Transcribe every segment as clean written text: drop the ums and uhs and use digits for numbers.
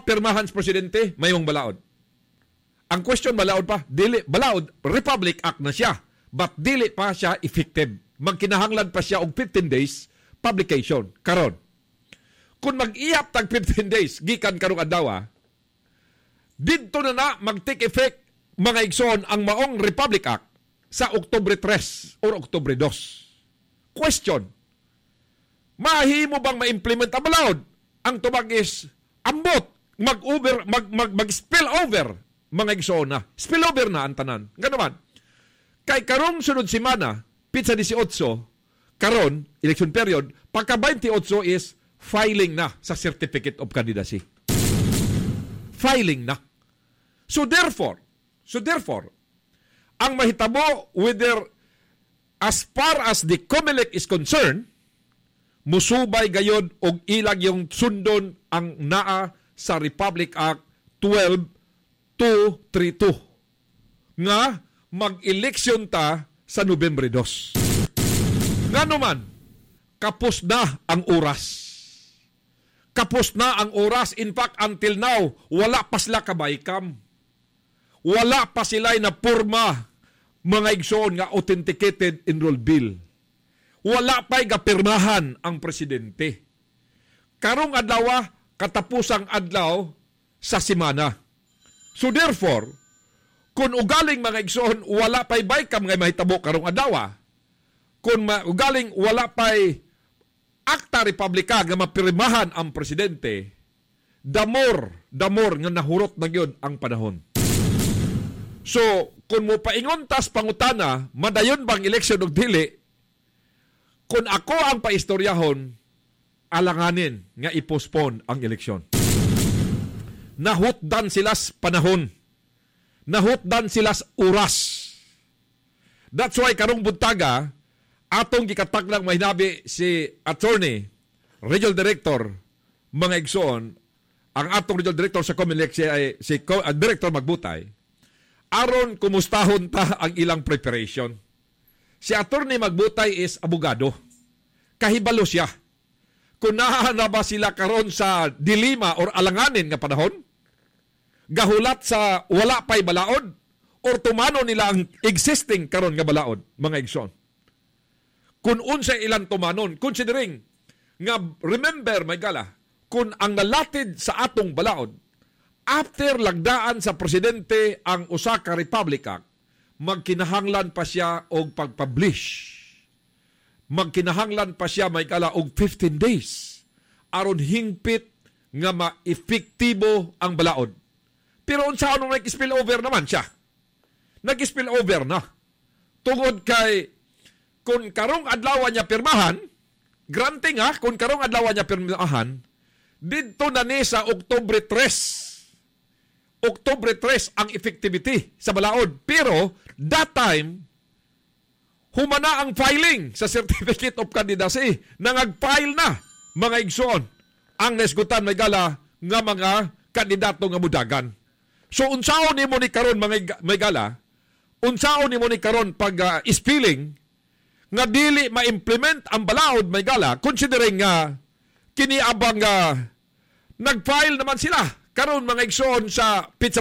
mapirmahan sa presidente, mayong balaod. Ang question, balaod pa, dili, balaod, Republic Act na siya, but dili pa siya effective. Magkinahanglan pa siya og 15 days publication. Karon, kung mag-iyap tag 15 days, gikan karong adlaw, dito na mag-take effect, mga igsoon, ang maong Republic Act sa Oktubre 3 or Oktubre 2. Question, mahimo bang ma-implement ang balaod? Ang tubag is, ambot, mag-spill over, mga igsoon na. Spill over na ang tanan. Gano'n. Kay karong sunod simana, pizza 18, karon, election period, pagka 28 is filing na sa Certificate of Candidacy. Filing na. So therefore, ang mahitabo whether as far as the COMELEC is concerned, musubay gayod og ilag yung sundon ang naa sa Republic Act 12232 nga mag-eleksyon ta sa Nobyembre 2. Nga naman, kapos na ang oras. Kapos na ang oras. In fact, until now, wala pa sila kabaykam. Wala pa sila na purma, mga igsoon nga authenticated enroll bill. Wala pa'y gapirmahan ang presidente. Karong adlaw, katapusang adlaw sa simana. So therefore, kung ugaling mga igsoon, wala pa'y baykam nga mahitabo karong adlaw. Kung ugaling wala pa'y akta republika nga mapirmahan ang presidente, damor nga nahurot na yun ang panahon. So, kung mo paingon tas pangutana, madayon bang eleksyon o dili, kung ako ang paistoryahon, alanganin nga i-postpone ang eleksyon. Nahutdan sila sa panahon. Nahutdan sila sa oras. That's why karong buntaga, atong gikataglang mahinabi si attorney, regional director, mga igsoon, ang atong regional director sa COMELEC, si Director Magbutay, aron kumustahon ta ang ilang preparation. Si attorney Magbutay is abogado. Kahibalo siya. Kung nahahanap ba sila karon sa dilema or alanganin nga panahon, gahulat sa wala pa'y balaod, or tumano nila ang existing karon nga balaod, mga igsoon. Kung unsa ilang tumanon, considering nga, remember, may gala, kung ang nalatid sa atong balaod, after lagdaan sa presidente ang usa ka Republic Act, magkinahanglan pa siya og pag-publish. Magkinahanglan pa siya, may gala, og 15 days aron hingpit nga ma-epektibo ang balaod. Pero unsa anong nag-spill over naman siya? Nag-spill over na. Tungod kay kung karong adlaw niya pirmahan, granting kung karong adlaw niya pirmahan, dito na ni sa Oktubre 3. Oktubre 3 ang effectivity sa balaod. Pero, that time, humana ang filing sa Certificate of Candidacy. Nangag-file na, mga igsoon, ang nesgutan may gala nga mga kandidato nga mudagan. So, unsaon ni mo ni karon mga may gala, unsaon ni mo ni karon pag spilling, nga dili ma-implement ang balaod may gala, considering nga kiniabang nag-file naman sila karon mga igsoon sa pizza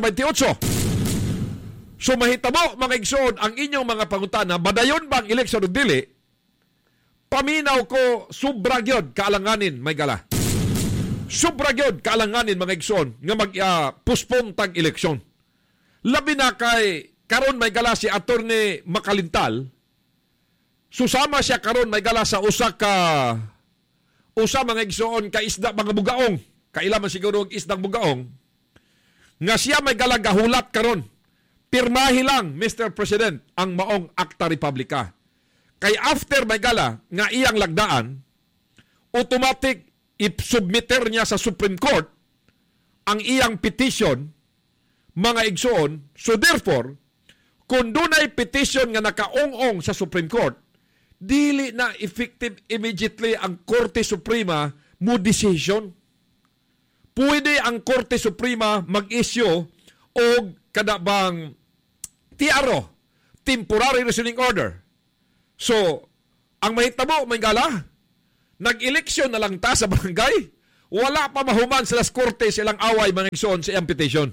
28. So mahitabo mga igsoon ang inyong mga pangutana, badayon bang eleksyon o dili? Paminaw ko sobra gyud kaalanganin may gala. Sobra gyud kaalanganin mga igsoon nga mag-postpone tag eleksyon. Labi na kay karon may gala si Attorney Makalintal. Susama siya karon may gala sa usa mga igsoon ka isda mga bugaong. Kailaman siguro ang isdang bugaong. Nga siya may gala gahulat karon. Pirmahi lang, Mr. President, ang maong Akta Republika. Kay after may gala nga iyang lagdaan, automatic i-submiter niya sa Supreme Court ang iyang petition, mga igsoon. So therefore, kung dunay petition nga nakaong-ong sa Supreme Court, dili na effective immediately ang Korte Suprema mo decision. Pwede ang Korte Suprema mag-issue o kadabang TRO, Temporary Restraining Order. So, ang mahitabo, may gala, nag-eleksyon na lang ta sa barangay, wala pa mahuman sa las korte silang away mga igsoon sa iyang petition.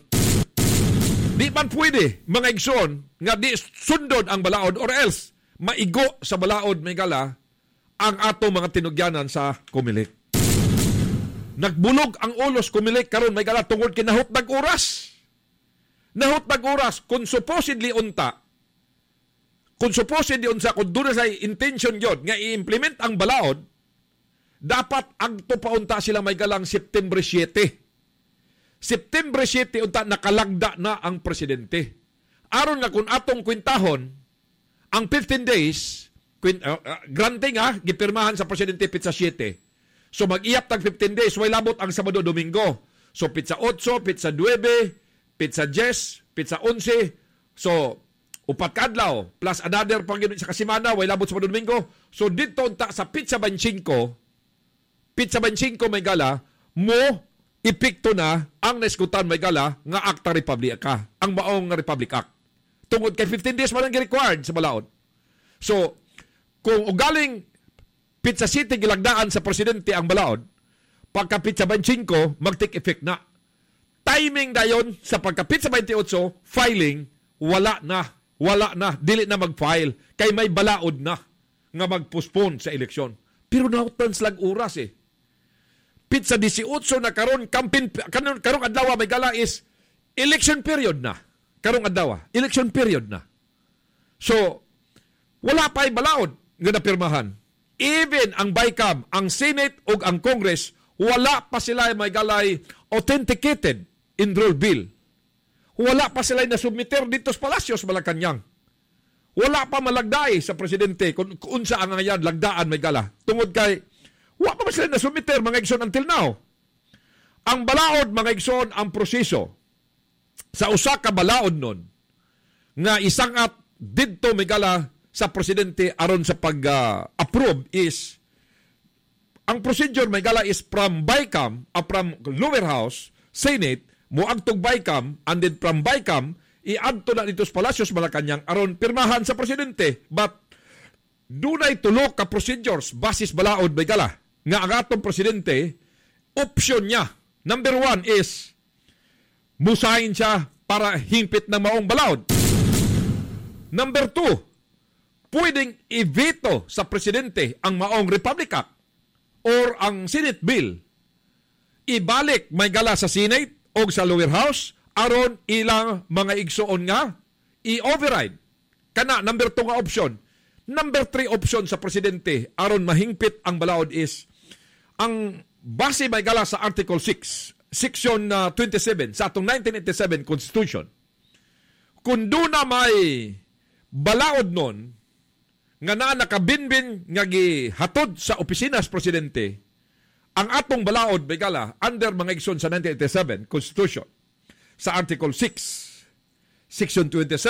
Di man pwede mga igsoon nga di sundon ang balaod or else maigo sa balaod may gala ang ato mga tinugyanan sa Comelec. Nagbulog ang ulos Comelec karon may gala tungod kinahut nag oras. Nahut nag oras kung supposedly unta. Kung supposedly unsa kung doon sa intention yun nga i-implement ang balaod, dapat ang paunta sila may galang September 7. September 7 unta nakalagda na ang presidente. Aron nga kung atong kwintahon, ang 15 days, granting gipirmahan sa presidente pitsa 7. So mag-iyap tag 15 days, way labot ang Sabado Domingo. So pitsa 8, pitsa 9, pitsa 10, pitsa 11. So upat kadlaw plus another pang sa kasimana, way labot Sabado Domingo. So dito unta sa pitsa 25 may gala, mo ipikto na ang naiskutan may gala nga Acta Republica, ang maong Republic Act. Tungod kay 15 days man ang required sa balaod. So, kung ugaling pitsa city gilagdaan sa presidente ang balaod, pagka pitsa 25, mag-take effect na. Timing dayon sa pagka pitsa 28, filing, wala na, dili na mag-file, kay may balaod na nga mag-postpone sa eleksyon. Pero nautan slag oras Pitsa 18 na karon karong adlaw may gala is election period na. Karong adlaw, election period na. So, wala pa ay balaod nga napirmahan. Even ang BICAM, ang Senate o ang Congress, wala pa sila may galay authenticated enroll bill. Wala pa sila nasubmiter dito sa Palacios, Malacanang. Wala pa malagday sa presidente kung unsa ang ngayon lagdaan may gala. Tungod kay wala pa sila nasubmiter mga igsoon until now. Ang balaod mga igsoon ang proseso sa usa ka balaod nun nga isangat didto may gala sa presidente aron sa pag-approve is ang procedure may gala is from BICAM from lower house, Senate, moagtog BICAM and then from BICAM i-adto na dito sa Palacios, Malacanang aron pirmahan sa presidente. But dunay tulo ka procedures basis balaod may gala nga ang atong presidente option niya. Number 1 is musahin siya para hingpit ng maong balaod. Number 2, pwedeng i-veto sa presidente ang maong Republic Act or ang Senate bill. Ibalik may gala sa Senate o sa lower house aron ilang mga igsoon nga i-override. Kana number 2 nga option. Number 3 option sa presidente aron mahingpit ang balaod is ang base may gala sa Article 6, Section 27 sa atong 1987 Constitution. Kung doon na may balaod nun nga nakabinbin nga gihatod sa opisina sa presidente, ang atong balaod may gala under mga igsoon sa 1987 Constitution sa Article 6, Section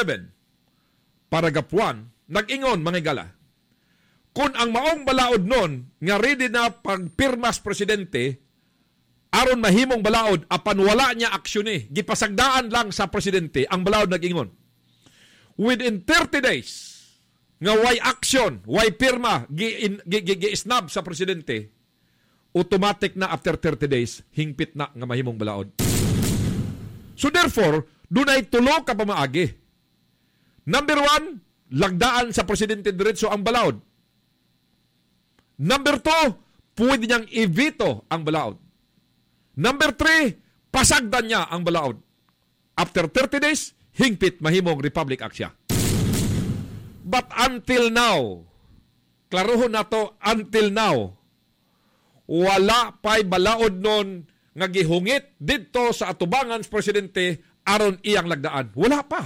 27, Paragraph 1, nag-ingon mga gala. Kung ang maong balaod nun nga ready na pagpirmas presidente aron mahimong balaod apan wala niya aksyon gipasagdaan lang sa presidente ang balaod nag-ingon. Within 30 days nga way action, way pirma gi-snab sa presidente, automatic na after 30 days hingpit na nga mahimong balaod. So therefore, dunay tulo ka pamaagi. Number 1, lagdaan sa presidente diretso ang balaod. Number 2, pwede niyang i-veto ang balaod. Number 3, pasagdan niya ang balaod. After 30 days, hingpit mahimong Republic Act siya. But until now, klarohon na to, until now, wala pa'y balaod nun nga gihungit dito sa atubangan sa presidente aron iyang lagdaan. Wala pa.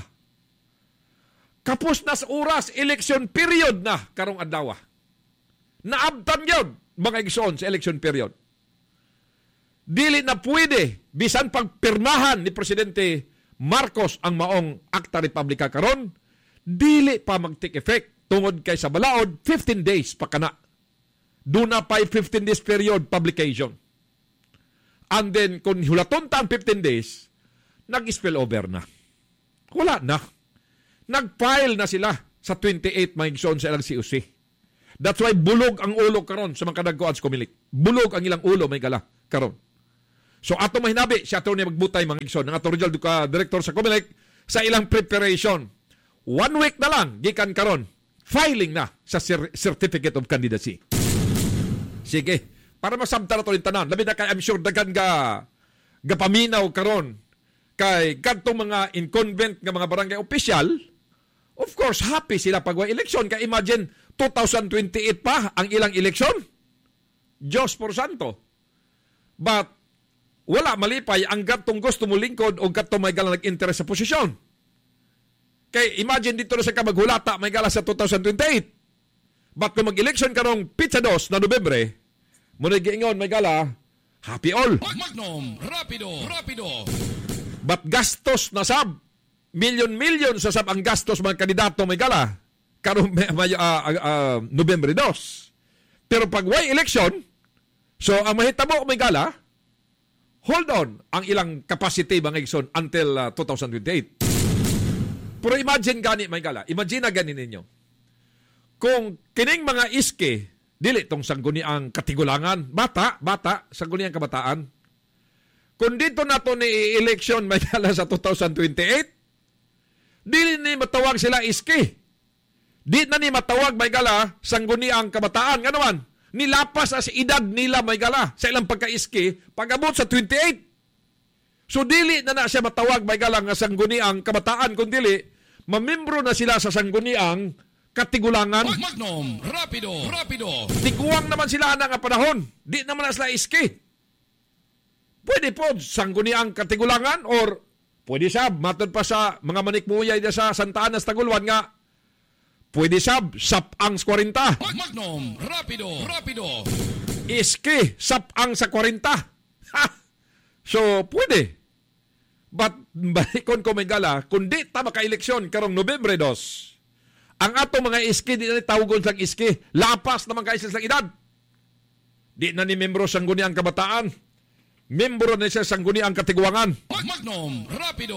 Kapos na sa oras, election period na karong adlaw. Naabtan yun, mga igsoon, sa election period. Dili na pwede, bisan pagpirmahan ni Presidente Marcos ang maong Acta Republica karon, dili pa mag-take effect tungod kay sa balaod, 15 days pa kana. Doon na pa'y 15 days period publication. And then, kung hulaton ta ang 15 days, nag-spill over na. Wala na. Nag-file na sila sa 28 mga igsoon sa ilang COC. That's why bulog ang ulo karon sa mga kadagkoan sa Comelec. Bulog ang ilang ulo may gala karon. So ato mahinabi si Atty. Magbutay mga igsoon ng Atty. Director sa COMELEC sa ilang preparation. 1 week na lang gikan karon filing na sa Certificate of Candidacy. Sige, para masabta na ito yung tanan. Labi na kay I'm sure dagan gapaminaw karon kay kadtong mga incumbent nga mga barangay official. Of course, happy sila pag election. Kaya imagine, 2028 pa ang ilang election. Diyos por santo. But, wala malipay ang gatong gusto mo lingkod o gatong may gala nag-interest sa posisyon. Kaya imagine dito na sa kamaghulata may gala sa 2028. But kung mag-election karong pizza 2 na Nobyembre, muna giingon may gala, happy all. Magnum, rapido. But gastos na sab. Milyon sa sab ang gastos mga kandidato may gala karong Nobyembre 2. Pero pag way election, so ang mahitabo may gala, hold on ang ilang capacity mga igsoon until 2028. Pero imagine gani may gala, imagine na gani ninyo. Kung kining mga iske, dili tong sangguniang katigulangan, bata, sangguniang kabataan. Kung dito na to ni election may gala sa 2028, dili ni matawag sila iski. Di na ni matawag may gala sangguniang kabataan. Nga naman, nilapas as edad nila may gala sa ilang pagka-iski pag-abot sa 28. So dili na siya matawag may gala nga sangguniang kabataan, kundi mamembro na sila sa sangguniang katigulangan. Magnum, rapido. Tiguang naman sila na nga panahon. Di naman na sila iski. Pwede po sangguniang katigulangan or pwede sab, matod pa sa mga manikmuyay na sa Santa Ana Taguluan nga, pwede sab, sapang sa 40. Magnum, rapido. Iski, sapang sa 40. Ha! So, pwede. But, balikon ko may gala, kung di ta maka-eleksyon karong Nobyembre 2, ang atong mga iski, di na ni tawgon sang iski, lapas naman kaisa sa edad. Di na ni membro sang guniang kabataan. Membro na siya sangguniang katiguangan. Magnum, rapido.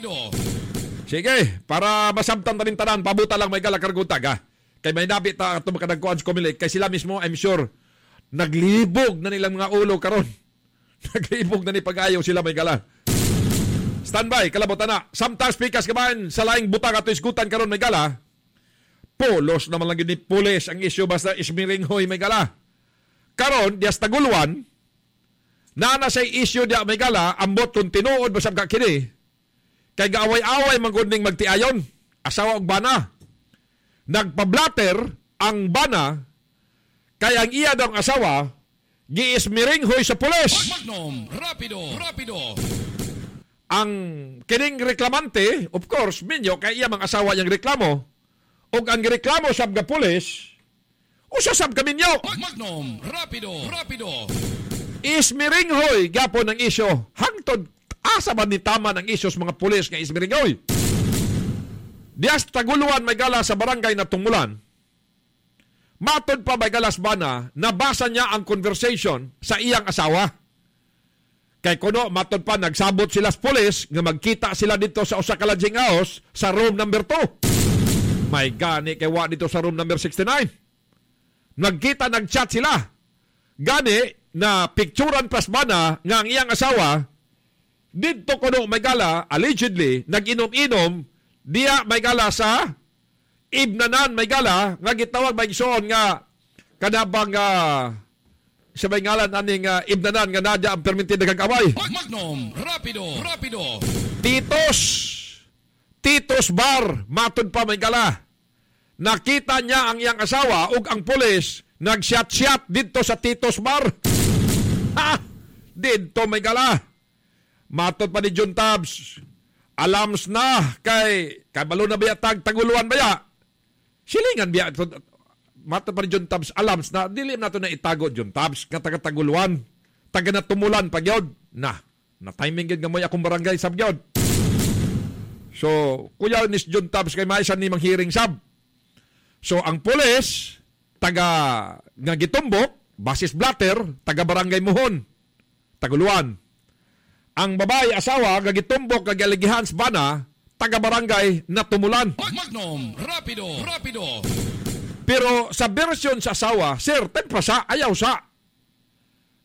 Sige, para masabtan ta rin tanan, pabuta lang may galakargutag ha. Kay may nabi ta ito makadagkuan sa COMELEC, kay sila mismo, I'm sure, naglibog na nilang mga ulo karon. Naglibog na ni pag-ayaw sila may gala. Standby, kalabutan na. Sometimes pikas kabayan sa laing butang ato isgutan karon may gala. Polos naman lang yun ni pulis ang isyu basta ismiringhoy may gala. Karon, dias Taguluan, na say issue dia may gala, ambot kung tinuod basab ka kini. Kay gaaway-away magunding magtiayon, asawa og bana. Nagpablatter ang bana, kay ang iya daw asawa, giismiringhoy sa pulis. Magnum, rapido. Ang kining reklamante, of course, minyo, kay iya mang asawa niyang reklamo, og ang reklamo sab ga pulis, usa sab ka minyo. Magnum, rapido. Ismiringhoy gapon ng isyo. Hangtod asa man ni tama ng isyo sa mga pulis nga ismiringhoy. Dias Taguluan may gala sa barangay na Tumulan. Matod pa may galas bana, nabasa niya ang conversation sa iyang asawa. Kay kuno matod pa nagsabot sila sa pulis nga magkita sila dito sa usa ka lodging house sa room number 2. May gani kay wa dito sa room number 69. Nagkita, nagchat sila. Gani na picturean pas bana nga ang iyang asawa dito kuno may gala allegedly nag-inom-inom diya may gala sa ibnanan may gala nga gitawag may igsoon nga kanabang sa may ngalan aning ibnanan nga nadya ang permitid nagkakaway. Magnum, rapido. Titos Bar, matod pa may gala. Nakita niya ang iyang asawa ug ang pulis nag-shot dito sa Titos Bar. Ha! Dito may gala. Matod pa ni John Tabs. Alams na kay balo na biya Taguluan baya. Silingan biya. Matod pa ni John Tabs. Alams na. Dili na ito na itago John Tabs. Taga-Taguluan. Taga na Tumulan pagyod. Na timing yun nga mo akong barangay sabyod. So, kuya ni John Tabs kay maisan ni mang hearing sab. So, ang pulis taga nga gitumbok, basis blatter, taga barangay Muhon, Taguluan. Ang babae asawa nga gitumbok nga galigihan sa bana, taga barangay na Tumulan. Magnum, rapido. Pero sa version sa asawa, certain pa sa ayaw sa.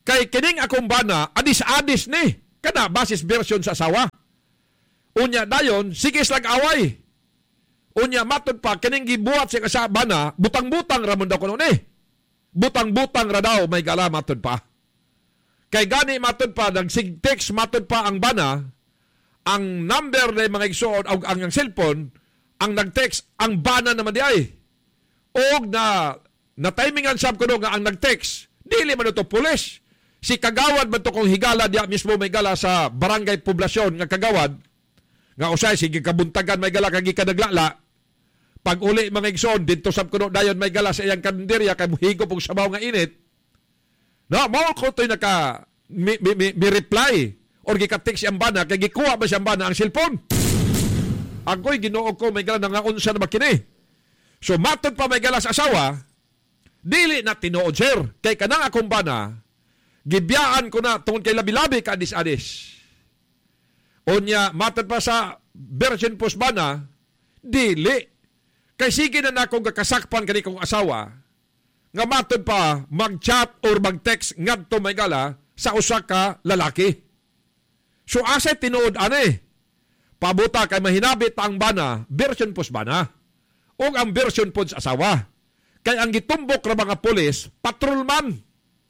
Kay kining akong bana, adis-adis ni. Kana, basis version sa asawa. Unya dayon, sige slag away. Unya matod pa, kining gibuhat siya sa bana, butang-butang ramon daw kuno ni. Butang-butang ra daw, may gala matod pa. Kay gani matod pa, nagsigtext matod pa ang bana, ang number na mga igsoon, o ang cellphone, ang nag-text, ang bana naman di ay. O na timingan sab kuno nga ang nag-text, dili man ito pulis. Si kagawad man to kung higala diya mismo may gala sa barangay poblasyon nga kagawad, nga usay sige kabuntagan may gala kagi kadaglala. Pag uli mga igsoon dito sab kuno dayon may gala sa iyang kalendarya kay muhigop og sabaw nga init. No, mao ko toy naka mi reply or gika-text ang bana kay gikuha ba siyang bana ang cellphone. Ako'y Ginoo ko may gala nga unsa na makini. So matod pa may gala sa asawa, dili na tinuod sir kay kanang akong bana gibiyaan ko na tungod kay labi-labi ka adis-adis. Unya, matod pa sa Virgin Post bana, dili. Kay sige na akong kakasakpan kani kong asawa, nga matod pa mag-chat or mag-text ngadto may gala sa usa ka lalaki. So asa tinuod ani? Pabuta kay mahinabit ang bana, Virgin Post bana. O ang Virgin Post asawa. Kay ang gitumbok ra mga pulis, patrolman.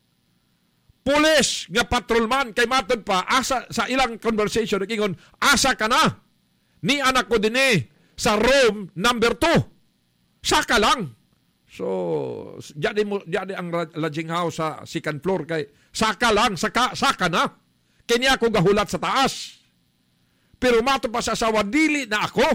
Pulis nga patrolman kay matod pa asa sa ilang conversation ingon asa ka na ni anak ko dinhi sa room number 2 saka lang. So jadi ang lodging house sa second floor kay saka lang saka na kini ako gahulat sa taas. Pero matod pa sa asawa dili na ako.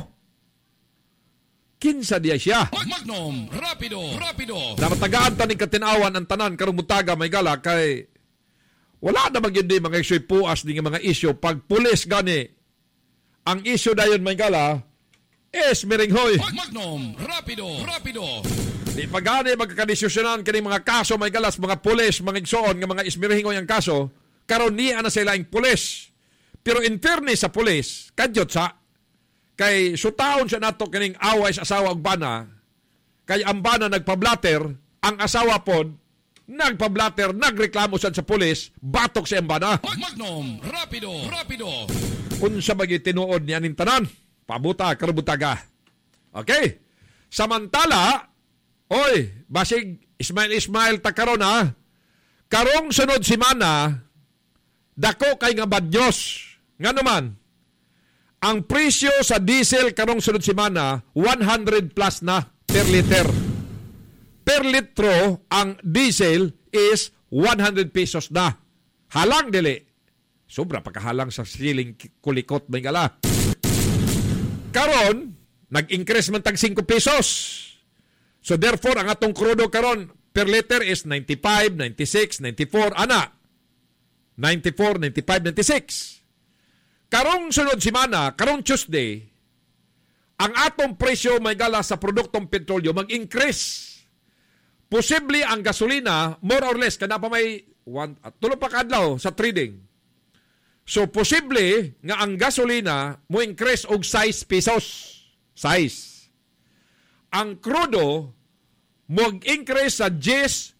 Kinsa diya siya. Magnum, rapido. Namatagaan ta ni katinawan ang tanan karong butaga may gala kay wala na magyud di mga isyo'y puas di mga isyo. Pag pulis gani, ang isyo dayon may gala, miringhoy. Magnum, rapido. Di pa gani magkakadisyonan kani mga kaso may galas, mga pulis, mga igsoon, nga mga ismiringhoy ang kaso, karon niya na sila ang pulis. Pero in fairness sa pulis, kadyot sa, kay sutaon siya nato kaning away sa asawa og bana, kay ang bana nagpablatter, ang asawa pod, nagpablatter, nagreklamo sa pulis, batok sa embana. Magnum, rapido. Unsa bagi tinuod ni aning tanan? Pabuta, karubutaga. Okay? Samantala, basig Ismail takaron ha, karong sunod simana, dako kay nga badyos. Nga naman, ang presyo sa diesel karong sunod simana, 100 plus na per liter. Per litro, ang diesel is 100 pesos na. Halang dili. Sobra pagkahalang sa siling kulikot may gala. Karon, nag-increase man tag 5 pesos. So therefore, ang atong krudo karon per liter is 95, 96, 94, ana. 94, 95, 96. Karong sunod simana, karong Tuesday, ang atong presyo may gala sa produktong petrolyo mag-increase. Posible ang gasolina, more or less, kada pa may tulo pa kadlaw sa trading. So, posible nga ang gasolina mo increase og 6 pesos. Size. Ang crudo mo increase sa 10,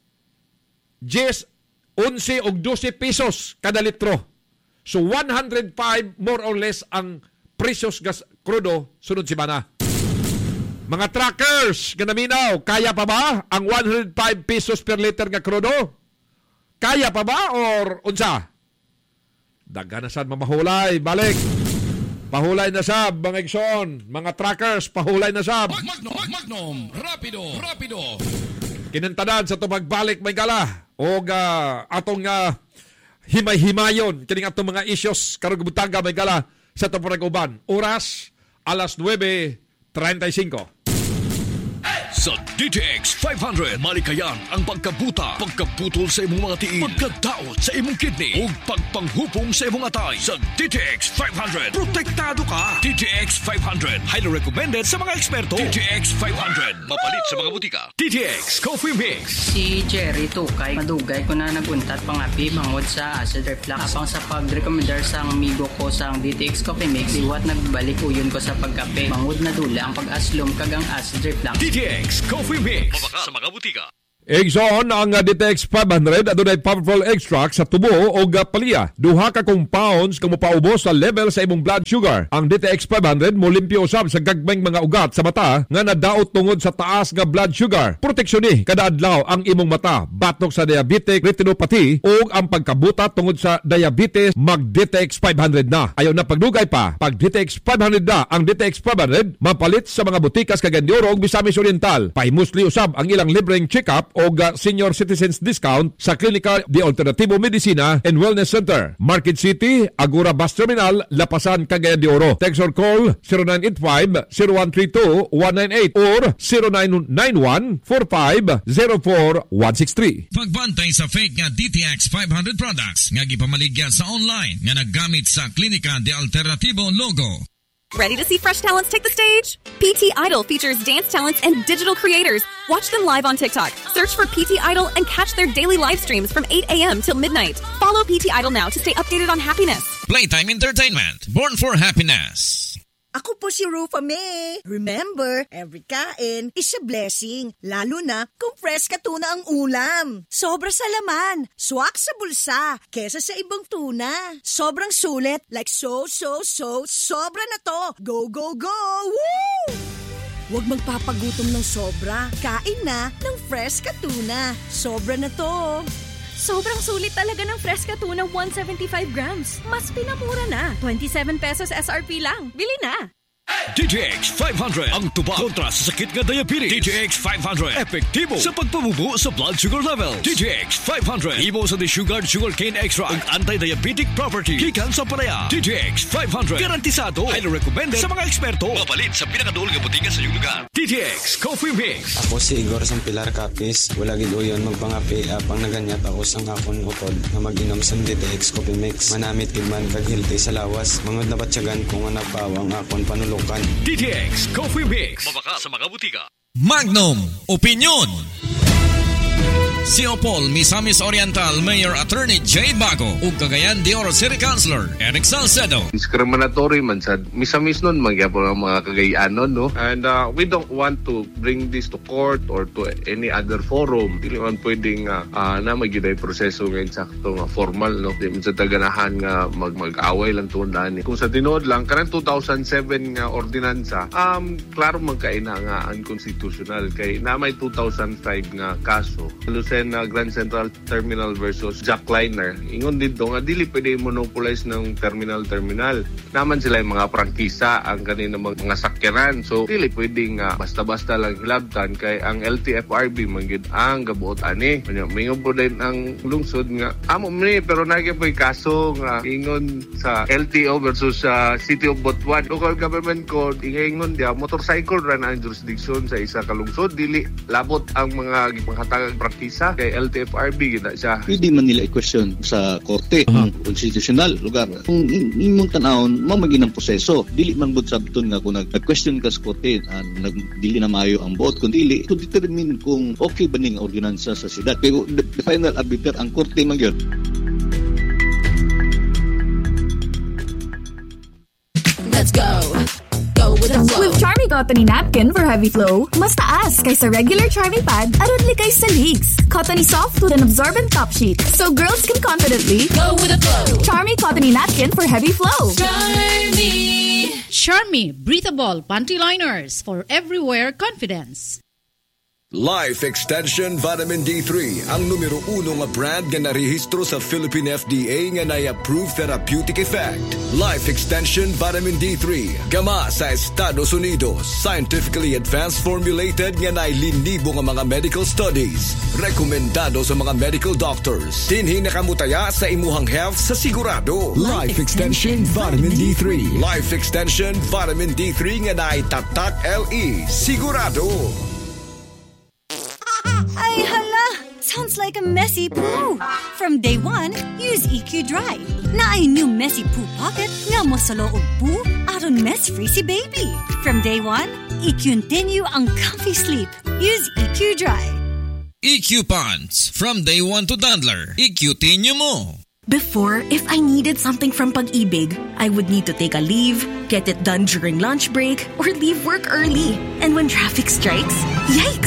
11 og 12 pesos kada litro. So, 105 more or less ang presyos gas crudo sunod simana. Mga truckers, ganaminaw, kaya pa ba ang 105 pesos per liter nga crudo? Kaya pa ba or unsa? Daga na sad mamahulay, balik. Pahulay na sab, mga igsoon, mga truckers, pahulay na sab. Magnum, rapido. Kinantanan sa ito magbalik may gala. O atong himay-himayon, kining atong mga issues, karong butaga may gala sa ito paraguban. Oras, alas 9:35. Sa DTX 500, malikayan ang pagkabuta, pagkaputol sa imong mga tiil, pagkadaot sa imong kidney, ug pagpanghupong sa imong atay. Sa DTX 500, protektado ka. DTX 500, highly recommended sa mga eksperto. DTX 500, mapalit sa mga butika. DTX Coffee Mix. Si Jerry Tukay, madugay ko na naguntat pangapi mangod sa acid reflux. Apang sa pag-recommendar sa amigo ko sa DTX Coffee Mix, iwat nagbalik uyon ko sa pagkape. Mangod na dula ang pag-aslom kagang acid reflux. DTX Coffee Mix. Mabaka sa mga butika. Igsoon ang DTX 500 adunay powerful extract sa tubo o palya. Duha ka compounds kung mapaubos sa level sa imong blood sugar. Ang DTX 500 mo limpyo usab sa gagmayng mga ugat sa mata nga nadaot tungod sa taas nga blood sugar. Proteksyon ni kada adlaw ang imong mata batok sa diabetic retinopathy o ang pagkabuta tungod sa diabetes. Mag DTX 500 na. Ayaw na pagdugay pa. Pag DTX 500 na ang DTX 500 mapalit sa mga butikas Cagayan de Oro ug Misamis Oriental. Pahimusli usab ang ilang libreng check-up o senior citizens discount sa Klinika de Alternativo Medicina and Wellness Center, Market City, Agora Bus Terminal, Lapasan, Cagayan de Oro. Text or call 0985-0132-198 or 0991-4504-163. Pagbantay sa fake nga DTX 500 products nga gipamaligya sa online nga naggamit sa Klinika de Alternativo logo. Ready to see fresh talents take the stage? PT Idol features dance talents and digital creators. Watch them live on TikTok. Search for PT Idol and catch their daily live streams from 8 a.m. till midnight. Follow PT Idol now to stay updated on happiness. Playtime Entertainment, born for happiness. Ako po si Rufa May. Remember, every kain is a blessing. Lalo na kung fresh ka tuna ang ulam. Sobra sa laman, swak sa bulsa, kesa sa ibang tuna. Sobrang sulit, like so, sobra na to. Go, go, go! Woo! Huwag magpapagutom ng sobra. Kain na ng fresh ka tuna. Sobra na to. Sobrang sulit talaga ng Fresca Tuna 175 grams. Mas pinamura na. 27 pesos SRP lang. Bili na! DTX 500 ang tuba kontra sa sakit nga diabetes. DTX 500 epektibo sa pagpabubo sa blood sugar level. DTX 500 imo sa desugared sugarcane extract ug anti-diabetic property gikan sa palaya. DTX 500 garantisado, highly recommended sa mga eksperto. Mapalit sa pinakaduol nga butika sa iyong lugar. DTX Coffee Mix. Ako si Igor Sampilar Capis. Wala gid uyon magpangapi apang naganyat ako sang akon utod na mag-inom sang DTX Coffee Mix. Manamit gid man kag healthy sa lawas. Mangod na batyagan kung nga nagpawang akon panulok. DTX Coffee Mix. Mabaka sa mga butika. Magnum Opinion. Si Opol Misamis Oriental Mayor Attorney Jay Bago ug Cagayan de Oro City Councilor Eric Salcedo. Discriminatory man sad Misamis nun magyapon ang mga Cagayanon, no? And we don't want to bring this to court or to any other forum. Dili man pwedeng na magiday proseso nga insakto nga formal, no? Di man sa taganahan nga mag-away lang tundaan. Kung sa tinuod lang kanang 2007 nga ordinansa, klaro magkaina nga unconstitutional kay na may 2005 nga kaso. Grand Central Terminal versus Jack Liner. Ingon dito nga dili pwede monopolize ng terminal. Naman sila yung mga prangkisa ang kanina mga sakyanan. So dili pwede nga basta-basta lang hilabtan kay ang LTFRB manggid ang gabuot ani. Mingon po din ang lungsod nga amo ni pero nagyapoy kaso nga ingon sa LTO versus City of Butuan. Local government code ingon dia motorcycle run ang jurisdiction sa isa ka lungsod dili labot ang mga gipanghatag prangkisa kay LTFRB gina siya. Pwede man nila i-question sa korte ang konstitusyonal lugar. Kung imong tanawon, mamagin ang proseso. Dili man bud sabton nga kung nag-question ka sa korte, dili na maayo ang vote. Kung dili, to determine kung okay ba ning ordinansa sa siyudad. Pero the final arbiter ang korte man yun. Let's go! With Charmy Cottony Napkin for heavy flow, mas taas kaysa regular Charmy Pad aron likay sa leaks. Cottony soft with an absorbent top sheet, so girls can confidently go with the flow. Charmy Cottony Napkin for heavy flow. Charmy breathable panty liners for everywhere confidence. Life Extension Vitamin D3 ang numero 1 nga brand nga narehistro sa Philippine FDA nga na-approve therapeutic effect. Life Extension Vitamin D3 gama sa Estados Unidos, scientifically advanced formulated nga nailinibo nga mga medical studies, rekomendado sa mga medical doctors, dinhi nakamutaya sa imuhang health sa sigurado. Life Extension Vitamin D3. Life Extension Vitamin D3 nga naitatak LE sigurado. Ay, hala! Sounds like a messy poo. From day one, use EQ Dry. Na ay new messy poo pocket nga mo sa loob poo aron mess-free si baby. From day one, i-continue ang comfy sleep. Use EQ Dry. EQ Pants. From day one to Dandler, i-continue mo. Before, if I needed something from Pag-ibig, I would need to take a leave, get it done during lunch break, or leave work early. And when traffic strikes, yikes!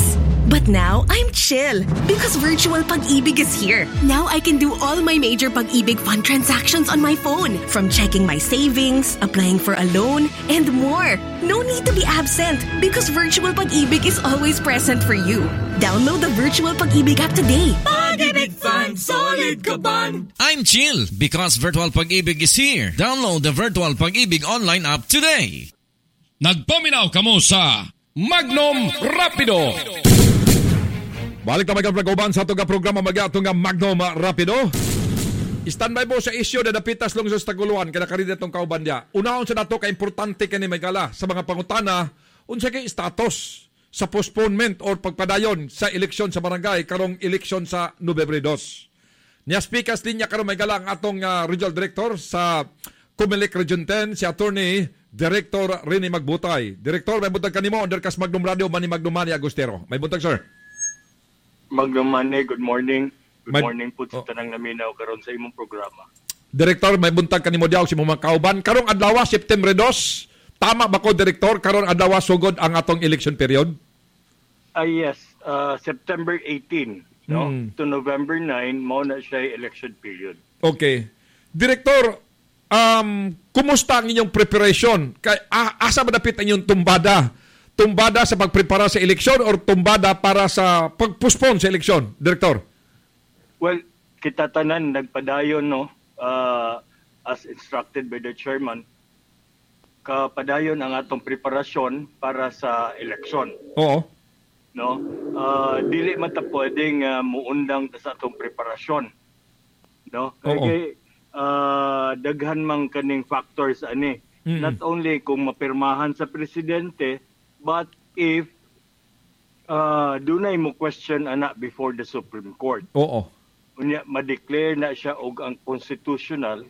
But now, I'm chill because Virtual Pag-ibig is here. Now I can do all my major Pag-ibig fund transactions on my phone. From checking my savings, applying for a loan, and more. No need to be absent because Virtual Pag-ibig is always present for you. Download the Virtual Pag-ibig app today. Pag-ibig Fund, solid ka ban! I'm chill because Virtual Pag-ibig is here. Download the Virtual Pag-ibig online app today. Nagpaminaw kamo sa Magnum Rapido. Balik na magkapragauban sa itong programa mag-atong Magnum Rapido. Standby po sa isyo na dapitas lang sa taguluan kaya nakarida itong kauban niya. Unahon sa nato ka-importante kani Maygala sa mga pangutana unsa kay status sa postponement or pagpadayon sa eleksyon sa barangay karong eleksyon sa Nobyembre 2. Niya speakers linya karong Maygala ang atong regional director sa Comelec Region 10 si Attorney Director Rene Magbutay. Director, may buntag kanimo under kas Magnum Radio Manny Magnum Manny Agustero. May buntag sir. Magnum Manny, good morning. Good morning po sa tanang naminaw karon sa imong programa. Director, may buntag kanimo diaw si mga kauban. Karong adlaw September 2, tama ba ko Director? Karong adlaw sugod ang atong election period? Yes, September 18 to November 9 mao na siya election period. Okay. Director, kumusta ang inyong preparation? Asa ba dapit ang inyong tumbada? Tumbada sa pagprepara sa eleksyon or tumbada para sa pag-postpone sa eleksyon, Director? Well, kita tanan nagpadayon as instructed by the chairman. Kapadayon ang atong preparasyon para sa eleksyon. Oo. No? Dili man ta pwedeng muundang sa atong preparasyon. No? Kaya daghan mang kaning factors ani. Not only kung mapirmahan sa presidente, but if dunay mo question ana before the Supreme Court. Oo. Unya ma-declare na siya og ang constitutional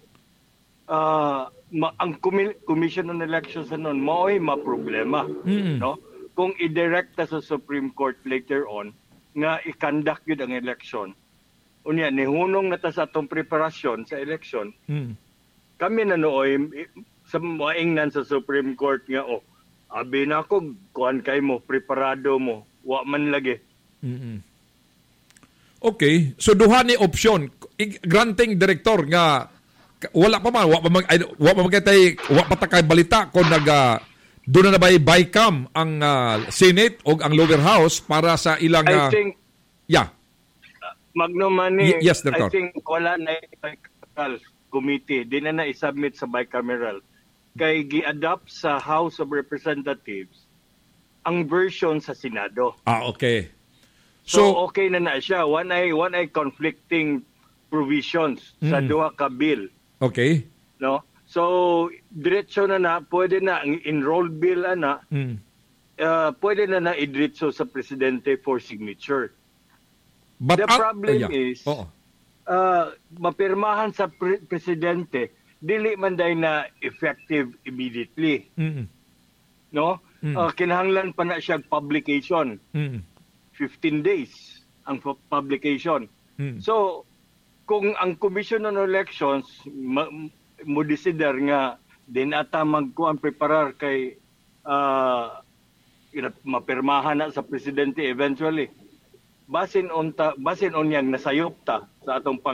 ang Commission on Elections anon mao'y maproblema, no? Kung i-directa sa Supreme Court later on nga i-conduct yun ang election. Unya nihunong na ta sa atong preparasyon sa election. Kami na nooy sa maingnan sa Supreme Court nga abi na ako, kuhan kay mo, preparado mo, wa man lagi. Okay, so duha ni option, granting director nga wala pa kay balita kung doon na ba bycam ang Senate o ang lower house para sa ilang I think Magnum Manny, yes, Director. I think wala na bicameral committee, di na i-submit sa bicameral. Kay gi-adopt sa House of Representatives ang version sa Senado. Okay. So okay na siya. One ay conflicting provisions sa duha ka bill. Okay. No? So diretso na pwede na ang enrolled bill pwede na idiretso sa presidente for signature. But the problem is mapirmahan sa presidente dili man day na effective immediately. No? Kinahanglan pa na siya publication. 15 days ang publication. So, kung ang Commission on Elections mo desider nga dinata magkuan preparar kay mapirmahan na sa presidente eventually, basin on yang nasayop ta sa atong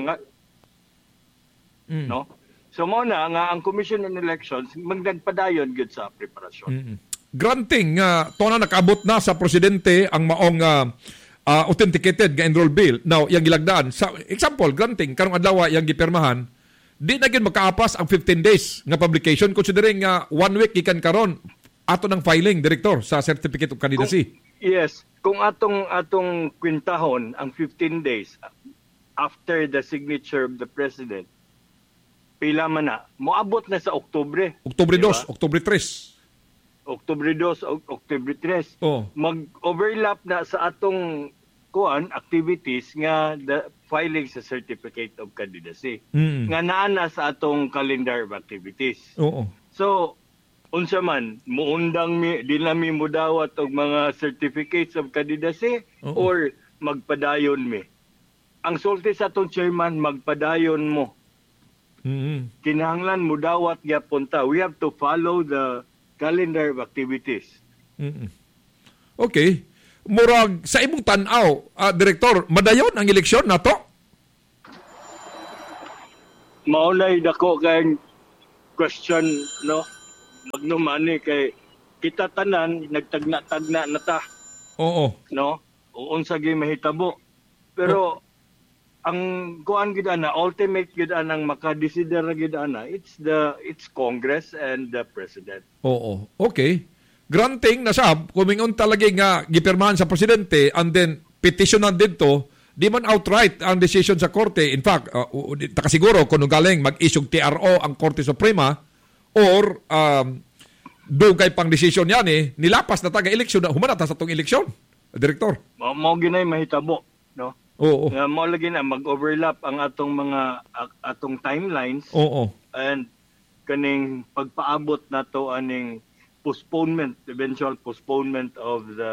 no? So mo na nga ang Commission on Elections magdagpadayon gud sa preparasyon. Granting to na nakaabot na sa presidente ang maong authenticated nga enroll bill. Now, yang gilagdaan sa example, granting karong adlaw yang gipirmahan, di na gyud makaapas ang 15 days nga publication considering 1 week gikan karon ato ng filing, Director, sa Certificate of Candidacy. Yes, kung atong kwintahon ang 15 days after the signature of the president, pila man na, moabot na sa Oktubre. Oktubre 2, Oktubre 3. Oktubre 2, Oktubre 3. Mag-overlap na sa atong activities nga the filing sa Certificate of Candidacy. Nga naana sa atong calendar of activities. So, unsa man, muundang di nami mudawat og mga certificates of candidacy or magpadayon mi. Ang sulti sa atong chairman, magpadayon mo. Kinahanglan mudawat gyapon ta. We have to follow the calendar of activities. Okay. murag sa imong tan-aw, Direktor, madayon ang eleksyon nato? Maulay dako kay question, no? Magnumani kay kita tanan nagtagna-tagna na ta. Oo. No? Unsa gyud mahitabo. Pero ang kuan gid ana, ultimate gid anang makadesider gid ana, it's Congress and the President. Oo. Okay. Granting na sab, kumingon talaga nga gipirmahan sa presidente and then petitionan dito, di man outright ang decision sa korte. In fact, takasiguro kung galing mag-issue TRO ang Korte Suprema or dugay pang decision yan nilapas na taga eleksyon na humanata sa itong eleksyon, Direktor. Mao ginay mahitabo, no? Oo. Mao lagi na mag-overlap ang atong timelines. Oo. And kaning pagpaabot nato aning eventual postponement of the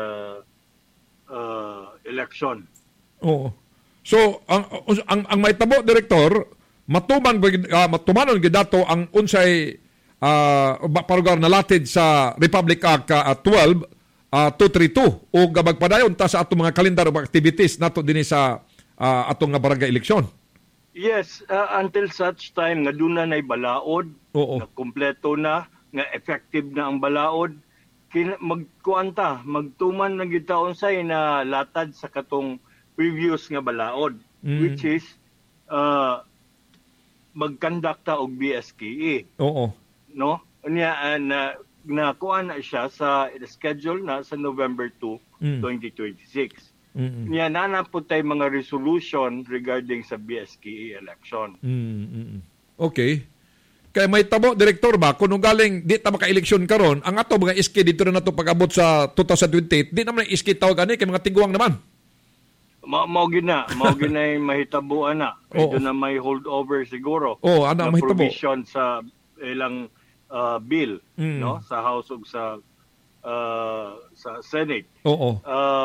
election. Oo. So ang maitabo, Direktor, matumanon gid dato ang unsay parugar nalatid sa Republic Act 12-232 o magpadayon ta sa atong mga kalendar of activities nato dinhi sa atong nga barangay eleksyon. Yes, until such time nga duna nay balaod, na kompleto na, nga effective na ang balaod, magtuman na gid ta unsay na latad sa katong previous nga balaod, which is magkandakta og BSKE. Oo. No? Unya na kuan na siya sa schedule na sa November 2, 2026. Niya nanapod tay mga resolution regarding sa BSKE election. Okay. Kaya may tabo, Direktor ba, kung galing di ta maka-eleksyon karon, ang ato mga iski dito na nato pag-abot sa 2028, di naman iski tawag ani kay mga tiguang naman. Mao gina mahitabuan na. Ito na may holdover siguro. Ana mahitabo. Provision sa ilang bill, no, sa House ug sa Senate. Oo.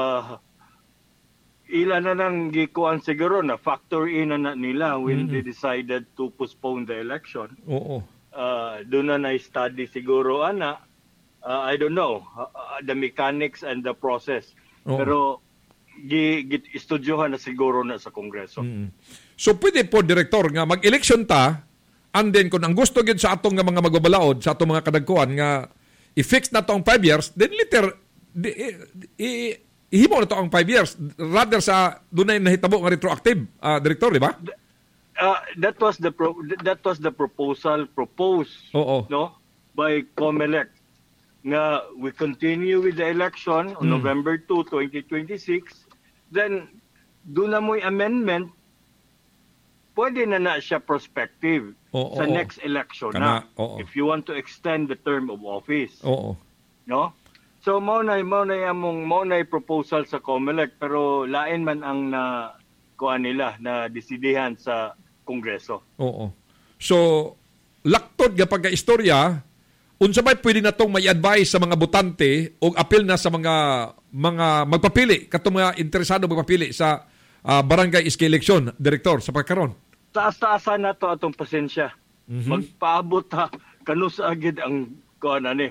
Ilan na nang gikuan siguro na factor in na nila when they decided to postpone the election. Oo. Doon na study siguro ana. I don't know the mechanics and the process. Pero gistudyohan na siguro na sa Kongreso. So pwede po, Direktor, nga mag-election ta and then kung ang gusto gid sa atong nga mga magbabalaod, sa atong mga kadagkuan nga i-fix na to ang 5 years, then later ihimo na to ang 5 years rather sa dunay nahitabo nga retroactive, Direktor, di ba? That was the proposal proposed no by COMELEC nga we continue with the election on November 2, 2026. Then doon na mo'y amendment, pwede na siya prospective sa next election na. If you want to extend the term of office. No? So mao na proposal sa COMELEC pero lain man ang kuan nila na desidihan sa Kongreso. So laktod ga pagka-istorya, unsa may pwede na tong may advice sa mga botante o appeal na sa mga magpapili, katong mga interesado magpapili sa barangay iski eleksyon, Direktor, sa pagkaron? Taas-taasan na to atong pasensya. Magpaabot kanus agid ang kuan ani.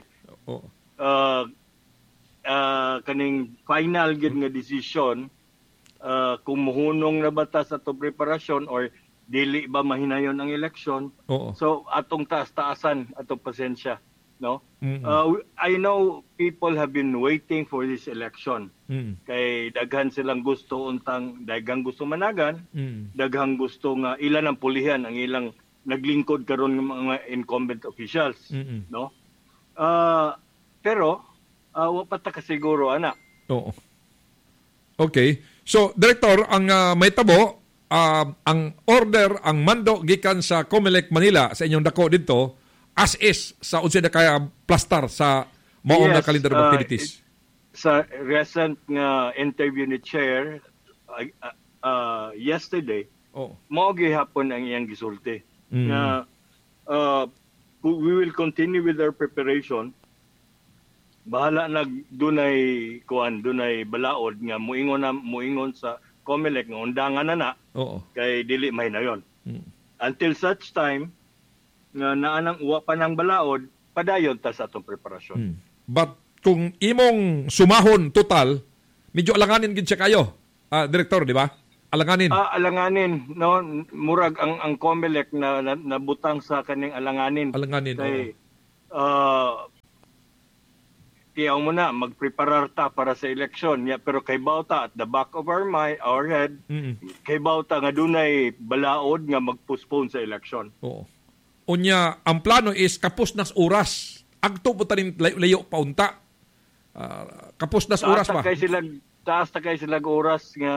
Kaning final gid nga decision kung muhunong na ba ta sa atong preparasyon or dili ba mahinayon ang eleksyon. So atong taas-taasan atong pasensya. No? I know people have been waiting for this election. Kay daghan silang gusto daghang gusto managan, daghang gusto nga ilan ang pulihan ang ilang naglingkod karon ng mga incumbent officials, no? Pero wa pa ta kasiguro ana. Okay. So, Director, ang may tabo, ang order, ang mando gikan sa COMELEC Manila sa inyong dako dito as is sa unsa na kaya plastar sa maong na calendar of activities. Sa recent nga interview ni Chair yesterday, mao gihapon ang iyang gisulti na we will continue with our preparation. Bahala dunay balaod nga muingon sa COMELEC nga undangan na kay dili mahinayon. Until such time nga naanang uwa pa ng balaod, padayon ta sa atong preparasyon. But kung imong sumahon total, medyo alanganin gid siya kayo. Direktor, di ba? Alanganin. Alanganin, no, murag ang COMELEC na nabutang sa kaning alanganin. Alanganin. Kay tiyaw mo na magpreparar ta para sa eleksyon. Pero kay bawta at the back of our head, kay bawta nga dunay balaod nga mag-postpone sa eleksyon. Oo. Unya, ang plano is kapos nas oras. Agto po tanin layo paunta. Kapos nas oras ba? Taas ta kay sila oras nga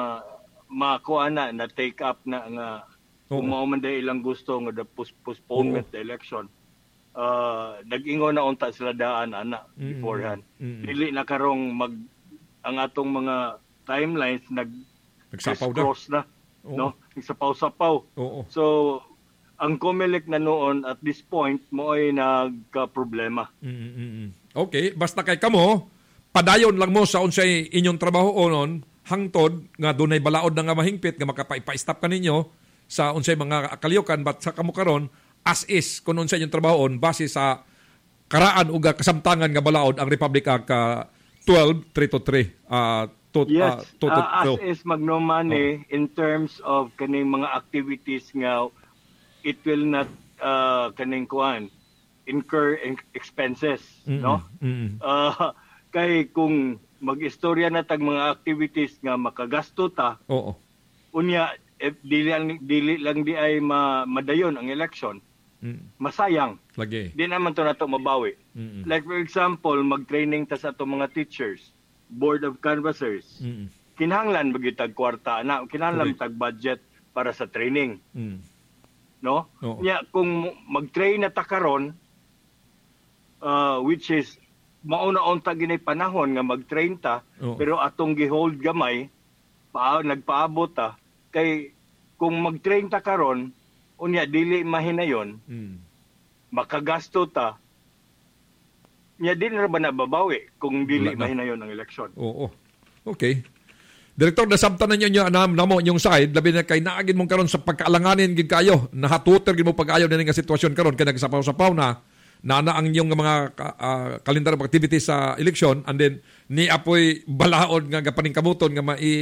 makuha na take up na nga kung man day ilang gusto nga the postponement the election. Nag-ingon na unta sila daan beforehand. Dili na karong ang atong mga timelines nag-cross na. No? Nagsapaw-sapaw. So, ang COMELEC na noon at this point mo ay nagka-problema. Okay, basta kay kamo, padayon lang mo sa unsay inyong trabaho onon, hangtod nga dunay balaod na nga mahingpit nga makapaipa-stop kaninyo sa unsay mga kalyokan, but sa kamo karon as is kung unsay inyong trabahoon base sa karaan ug kasamtangan nga balaod ang Republic Act 12323. Yes, as is magnomani in terms of kaning mga activities nga it will not kaning incur expenses, no? Kay kung mag-istorya na tag mga activities nga makagasto ta. Unya dili lang di ay madayon ang election. Masayang. Lagi. Di naman to nato mabawi. Like for example, mag-training ta sa atong mga teachers, board of canvassers. Kinahanglan magitag kwarta na, kinahanglan tag budget para sa training. No? Kung mag-train na ta karon, which is mauna-on ta ginay panahon nga mag-train ta, pero atong gihold gamay, nagpaabot ta kay kung mag-train ta karon, unya dili mahinayon, makagasto ta, niya din na ba nababawi kung dili mahinayon ang eleksyon. Oo. Okay. Direktor, nasabtan na niyo namo yung side, labi na kay naagin mong karon sa pagkaalanganin gid kayo, nahatuter gid mo pag-ayaw na nga sitwasyon karon kay nagsapaw-sapaw na ang inyong mga kalendar of activities sa eleksyon, and then ni apoy balaod nga gapaning kamuton nga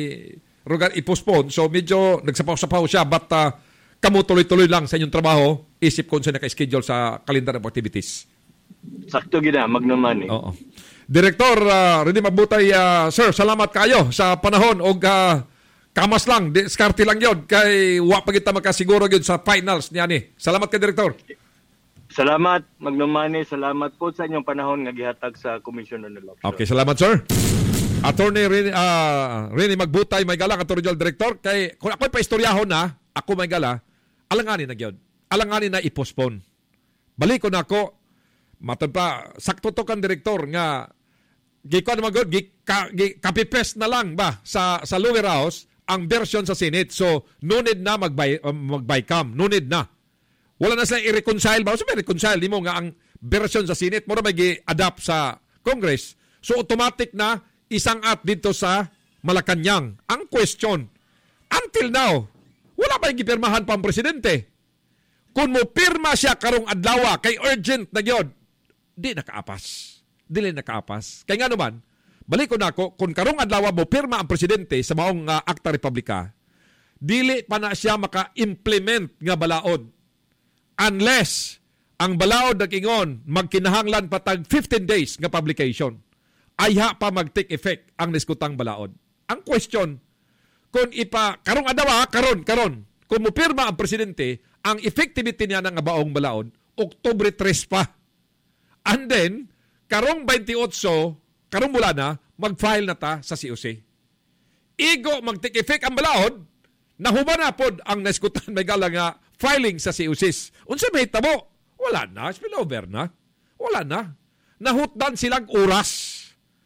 i-postpone. So medyo nagsapaw-sapaw siya, but kamo tuloy-tuloy lang sa inyong trabaho, isip kung saan naka-schedule sa calendar of activities. Sakto gina, magnaman. Oo. Direktor Rene Magbutay, sir, salamat kayo sa panahon o kamas lang, diskarte lang yun, kay wa pa kita makasiguro yun sa finals niya ni. Salamat kay Direktor. Salamat, magnaman. Salamat po sa inyong panahon nga gihatag sa Commission on Election. Okay, salamat sir. Attorney Rene Magbutay, may gala, Attorney General Director, kay kung ako'y paistoryahon na, ako may gala, alanganin na yun. Alanganin na i-postpone. Balik ko na ako, matod pa, sakto to kan Direktor nga, gikuan naman good, kapipest na lang ba sa lower house ang version sa Senate. So, no need na mag-bycam. No need na. Wala na sila i-reconcile ba? So, may reconcile. Di mo nga ang version sa Senate, mura may i-adapt sa Congress. So, automatic na isang at dito sa Malacanang. Ang question, until now, wala pa yung gipirmahan pa ang presidente. Kung mo pirma siya karong adlaw, kay urgent na yun, di nakaapas. Dili nakaapas. Kaya nga naman, balik ko na ako, kung karong adlaw mo pirma ang presidente sa maong Acta Republica, dili pa na siya maka-implement nga balaod. Unless ang balaod na kingon magkinahanglan patag 15 days nga publication, ayha pa mag-take effect ang niskutang balaod. Ang question, kung karong adawa, karon, kung mupirma ang presidente, ang effectivity niya ng baong balaod, Oktubre 3 pa. And then, karong 28, karong mula na, mag-file na ta sa COC. Igo mag-take effect ang balaod, nahuman na po ang naiskutan may gala nga filing sa COCs. Unsa may tabo? Wala na. Spillover na. Wala na. Nahutdan silang oras.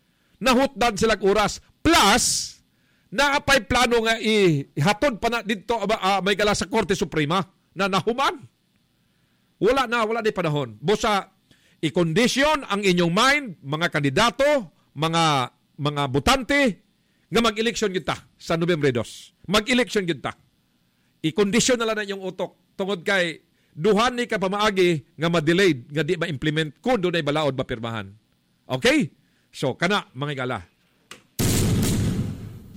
Plus, naapay plano nga ihatod pa na dito may gala sa Korte Suprema na nahuman. Wala di panahon. Busa, i-condition ang inyong mind, mga kandidato, mga botante, nga mag-eleksyon kita sa Nobyembre 2. Mag-eleksyon kita. I-condition na lang na inyong utok tungod kay duhan ni ka pamaagi nga ma-delayed, nga di ma-implement kung doon ay balaod mapirmahan. Okay? So, kana, mga gala.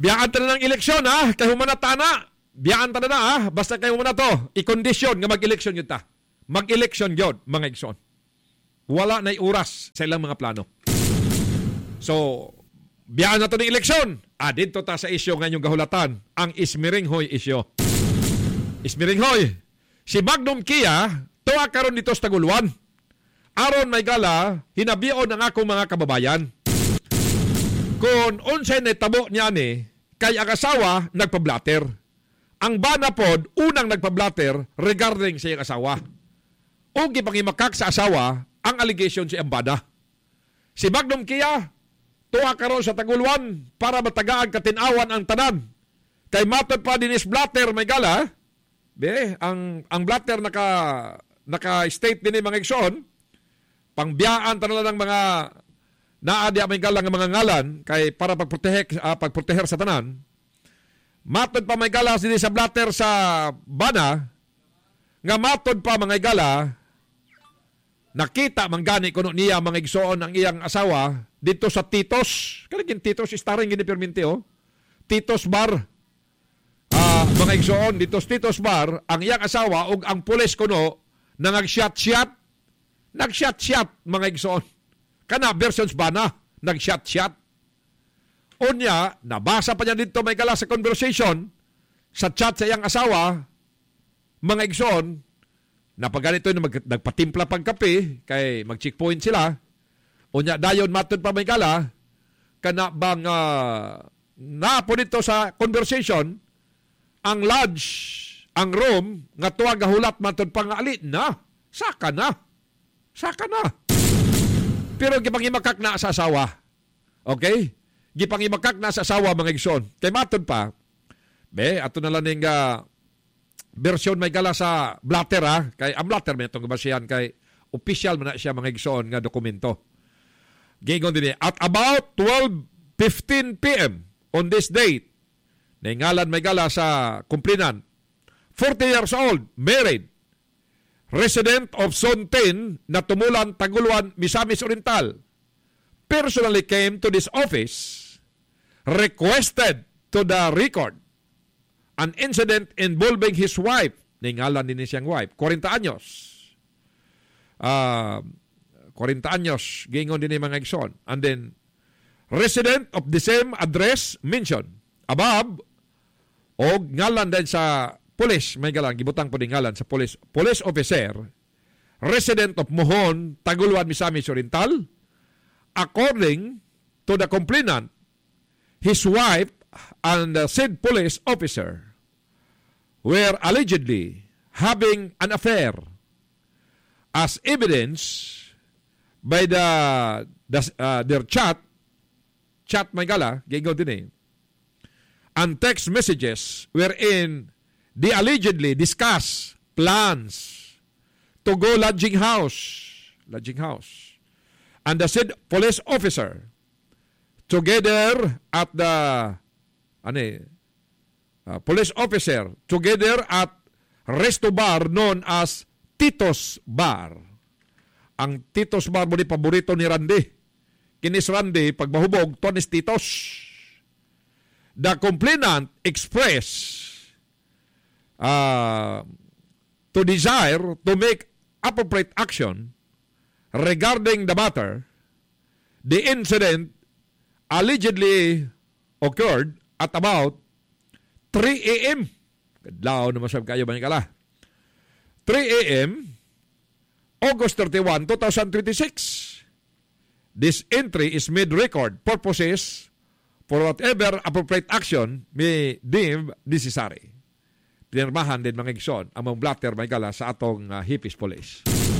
biyaan ta na ng eleksyon ha, kay humanata na. Biyaan ta na ha, basta kay humanato, i-kondisyon nga mag-eleksyon yun ta. Mag-eleksyon yun, mga igsoon. Wala na'y oras sa ilang mga plano. So, biyaan na to ng eleksyon. Dito ta sa isyo ngayong gahulatan, ang Ismiringhoy isyo. Ismiringhoy, si Magnum Kia, tuwa karon dito sa Taguluan. Aron may gala, hinabion ang akong mga kababayan. Kung unsay netabo niya ni, kay ang asawa nagpablatter. Ang bana pod unang nagpablatter regarding sa iyang asawa. O gipangimakak sa asawa ang allegation sa iyang bana. Si Magnum Kia, tuwa karon sa Taguluan para matagaan katinawan ang tanan. Kay matod pa din is blatter may gala. Ang blatter naka-state din mga igsoon. Pangbiyaan tanala ng mga naadya may gala ng mga ngalan kay para pagproteher sa tanan. Matod pa may gala din sa blatter sa bana nga matod pa mga gala nakita manggani kuno niya mga igsoon ang iyang asawa dito sa Titos. Kanang Titos starring gini perminti Titos Bar. Mga igsoon dito sa Titos Bar ang iyang asawa ug ang pulis kuno nag-shot-shot mga igsoon. Kana versions bana nag-shot-shot. Unya, nabasa pa niya dito may gala sa conversation sa chat sa iyang asawa, mga igsoon, napaganito na nagpatimpla pagkape, kay mag-checkpoint sila. Unya, dayon matod pa may gala, kana bang naapo dito sa conversation, ang lodge, ang room, nga tuwag gahulat matod pa nga alit na. Saka na. Pero gipangimakak na sa asawa. Okay? Gipangimakak na sa asawa mga igsoon. Kay matod pa, ato na lang yung version may gala sa blatter kay ang blatter may itong basihan kay official man na siya mga igsoon nga dokumento. Gingon din at about 12:15 p.m. on this date, naingalan may gala sa kumplinan, 40 years old, married, resident of Zone 10 na Tumulan, Taguluan, Misamis Oriental, personally came to this office, requested to the record an incident involving his wife. Ningalan din siyang wife. 40 anyos. 40 anyos. Gingon din mga igsoon. And then, resident of the same address mentioned above, o ngalan din sa police, may galang, gibutang po din ngalan sa police officer, resident of Mohon, Taguluan, Misamis Oriental, according to the complainant, his wife and the said police officer were allegedly having an affair, as evidence by their chat may gala, gigaw din and text messages wherein they allegedly discuss plans to go lodging house, and the said police officer together at the police officer together at resto bar known as Titos Bar. Ang Titos Bar mo ni paborito ni Randy. Kinis Randy pag mahubog tonis Titos. The complainant expressed to desire to make appropriate action regarding the matter. The incident allegedly occurred at about 3 a.m. Kadlaw na masab kayo ba kala? 3 a.m. August 31, 2026. This entry is made record purposes for whatever appropriate action may deem necessary. Pinirmahan din mga igsoon ang mga blatter may gala sa atong Hippies Police.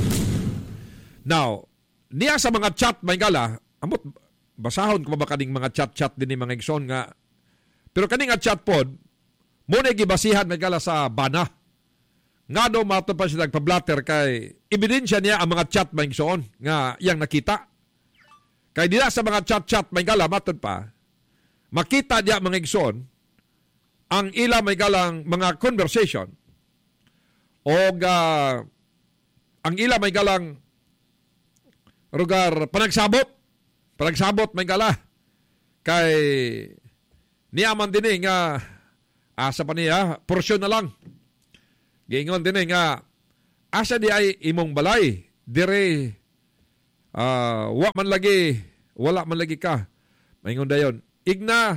Now, niya sa mga chat may gala, amot basahon ko ba kaning mga chat-chat din ni mga igsoon nga, pero kaning nga chat pod, muna gibasihan may gala sa bana. Nga do mato pa siya nagpa-blatter kay ebidensya niya ang mga chat may igsoon nga iyang nakita. Kay dila sa mga chat-chat may gala matod pa, makita niya mga igsoon ang ila may galang mga conversation o ang ila may galang rugar panagsabot may gala kay niyaman din nga asa pa niya, porsyon na lang. Giingon din nga, asa di ay imong balay, dire, wala man lagi ka. Maingon dayon, igna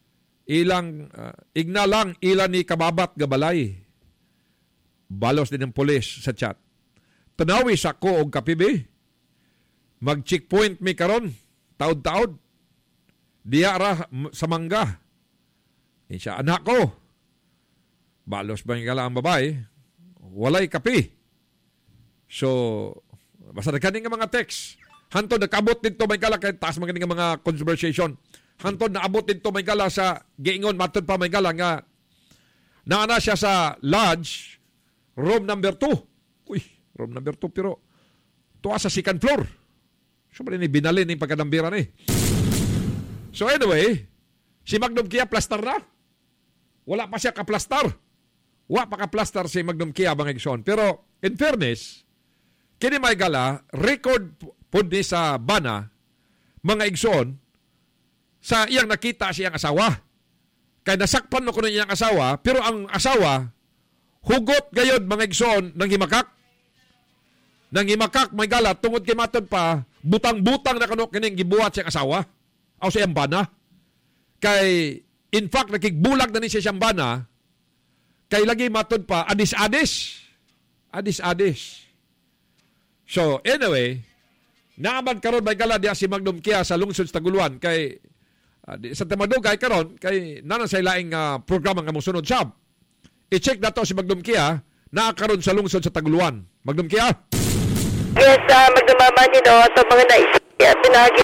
lang ilan ni kababat ga balay. Balos din ng pulis sa chat. Tanawis ako og kapibi. Mag-checkpoint mi karon, taod-taod. Diya ra sa mangga. Siya, anak ko. Balos ba ang babae? Walay kapi. So, basta nagkaning nga mga text. Hantod, nakabot dito may kala, kahit taas maganing nga mga conversation. Hantod, naabot dito may kala sa giingon, matod pa may kala nga naana siya sa lodge, room number 2. Uy, room number 2, pero tuwa sa second floor. So, ni binalin yung pagkadambiran eh. So, anyway, si Magnum Kia plaster na. Wala pa siya kaplastar. Wala pa kaplastar si Magnum Kia bang igsoon. Pero, in fairness, kini may gala, record po ni sa bana, mga igsoon, sa iyang nakita siyang asawa. Kaya nasakpan no ko na iyang asawa, pero ang asawa, hugot gayod mga igsoon ng himakak. Nang himakak, may gala, tungod kay matod pa, butang-butang na kanok kining gibuhat siyang asawa. O sa iyang bana. Kay, in fact, nakigbulag na ni siya siyang bana, kay lagi matod pa, adis-adis. Adis-adis. So, anyway, naaman karon may gala diya si Magnum Kia sa lungsod sa Taguluan kay sa Tamadugay karon kay nanan sa ilaing programa nga mosunod sab. I-check nato si Magnum Kia naa karon sa lungsod sa Taguluan. Magnum Kia. Yes, Magnum Mama nino ato mga naisip pinagi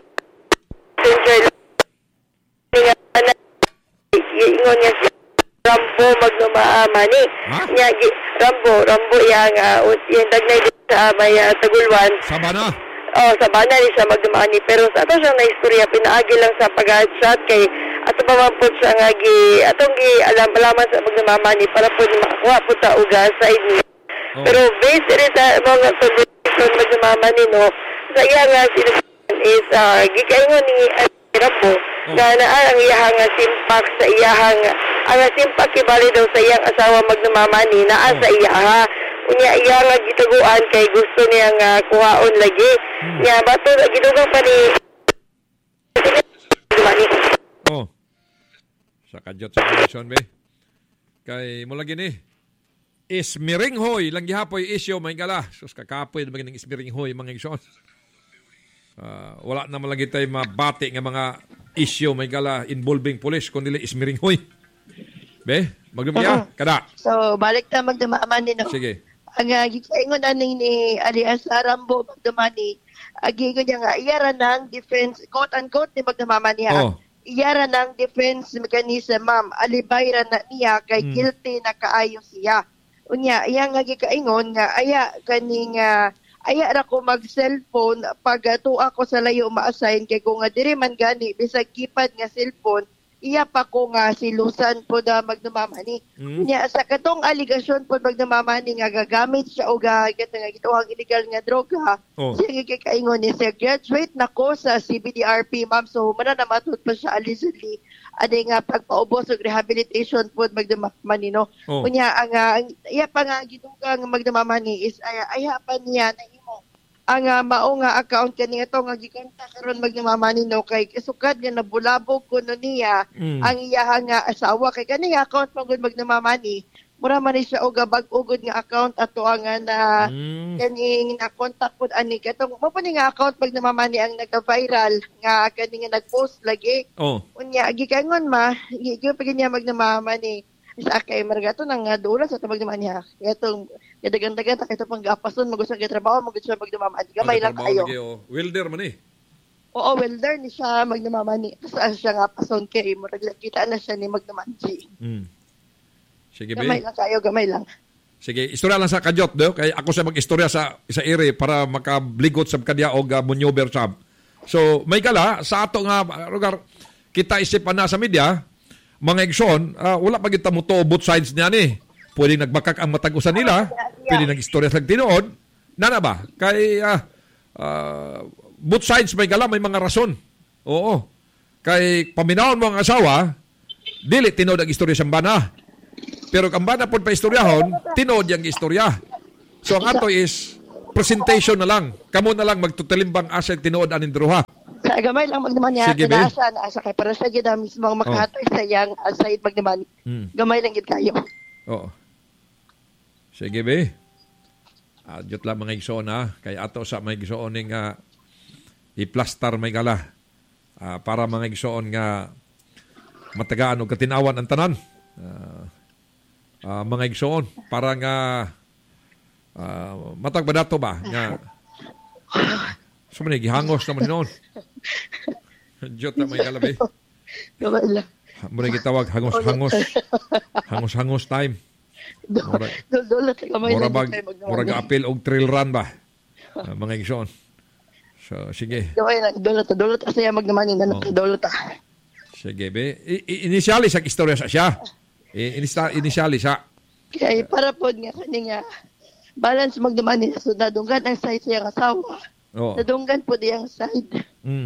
ingon niya si Rambo Magnum Mama ni. Nya Rambo yang dagnay sa may Taguluan. Sabana. Sabana ni sa Magdumani. Pero sa ato siyang naistorya, pinaagi lang sa pag-headshot kay ato pamampot siya nga atong alam-alaman sa Magdumani para po makakuha po ta uga side niya. Pero based rin sa mga solution Magdumani no, sa iya nga sinusunod is gikaingon ni Rambo na ang iyahang simpak sa iyahang ang simpak ibali daw sa iyang asawa Magdumani na sa iyaha. Unya iya nga gitaguan kay gusto niya nga kuhaon lagi. Nya bato gidugang pa ni sa kadyot sa connection be. Kay mo lagi ni ismiringhoy lang gihapoy isyo may gala. Sus kakapoy maging ismiringhoy mga igsoon. Wala na malagi tay mabati nga mga isyo may gala involving police kundi ismiringhoy. Be, magdumya kada. So balik ta magdumaman nino. Sige. Ang gikaingon ani ni alias Rambo Magdumani, giingon niya nga iyara ng defense quote unquote ni Magdumani ha. Iyara ng defense mechanism ma'am, alibay ra na niya kay guilty na kaayo siya. Unya iya nga gikaingon nga aya kaning aya ra ko mag cellphone pag tuwa ko sa layo ma-assign kay kung diri man gani bisag keypad nga cellphone iya pa ko nga silusan po na Magdumani. Nya sa katong aligasyon po Magdumani nga gagamit siya og gituhang illegal nga droga. Siya gikaingon ni sir graduate na ko sa CBDRP ma'am so humana na matud pa siya allegedly ade nga pagpaubos og rehabilitation po Magdumani no. Unya ang iya pa nga gidugang Magdumani is aya pa niya na ang mao nga account kani ato nga gikontak karon Magdumani no kay isukad nga nabulabog kuno niya ang iya nga asawa kay kani nga account magud Magdumani mura man siya og bag-ugod nga account ato ang na kani na contact pud ani katong mo pa ni nga account Magdumani ang nagka-viral nga kani nga nag-post lagi. Unya gikangon gigo pa niya Magdumani sa kay margato nang dulan sa Magdumani ha. Katong dagan-dagan ta kay pang gapason magusag trabaho magud siya Magdumani. Gamay lang kayo. Welder man Oo, welder ni siya Magdumani. Sa siya nga pason kay murag kita na siya ni Magdumani. Sige, gamay lang kayo, gamay lang. Sige, istorya lang sa kadyot do kay ako sa mag-istorya sa ere para makabligot sa kadya og maneuver sab. So, may kala sa ato nga lugar kita isipan na sa media mga igsoon, wala pa kita mo to both sides niya ni. Pwede nagbakak ang matag-usan nila, pwede nag-istorya sa tinuod. Nana ba? Kay both sides may gala, may mga rason. Oo. Kay paminahon mo ang asawa, Dili tinod ang istorya sa bana. Pero ang bana pod pa istoryahon, tinod yang istorya. So ang ato is presentation na lang. Kamo na lang magtutalimbang asa tinuod anin druha. Sa gamay lang magnaman niya, Sige, naasa kay para sa gid mismo makahatoy sa yang aside magnaman. Gamay lang gid kayo. Oo. Sige, be. Adyot lang mga igsoon, ha. Kaya ato sa mga igsoon nga i-plaster may gala. Para mga igsoon nga matagaan o katinawan ang tanan. Mga igsoon. Para nga matag ba dato ba? Nga, so man, gihangos naman noon. Adyot lang may gala, be. Gamay lang. Muna gitawag, hangos time. Murag apil og trail run ba? Mga igsoon. So, sige. Gawin lang, dulot. Asaya magnaman na dulot. Sige, be. Initially sa istorya sa siya. Initially sa. Kaya para po nga kaning balance magnaman niya. So, nadunggan ang side sa iyang asawa. Nadunggan po diyang side.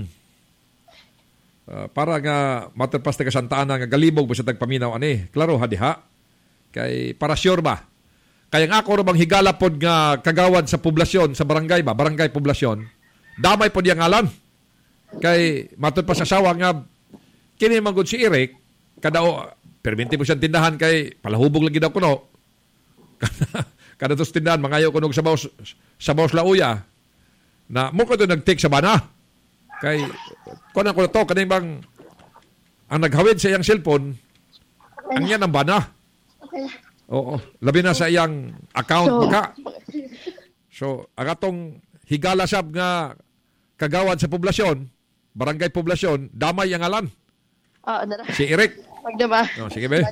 Para nga materpas na kasantaan nga galibog ba sa tagpaminaw ani. Klaro, hadiha. Kay para sure ba? Kaya nga ako bang higala pod nga kagawad sa poblasyon, sa barangay ba? Barangay poblasyon. Damay pod yang ngalan. Kay matud pa sa sawa nga kini man gud si Eric kada perminti mo siyang tindahan kay palahubog lagi daw kuno. Kada tos tindahan mangayo kuno sa baos lauya. Na mo ko to nag-take sa bana. Kay kuno ko to kaning bang ang naghawid sa iyang cellphone ang yan ang bana. Oo. Labi na sa iyang account maka. So, ang atong higala sab nga kagawad sa poblasyon, barangay poblasyon, damay ang alan. Si Eric. Magdama. Sige ba?